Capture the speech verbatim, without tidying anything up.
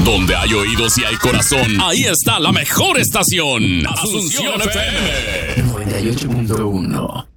Donde hay oídos y hay corazón, ahí está la mejor estación. Asunción F M noventa y ocho punto uno.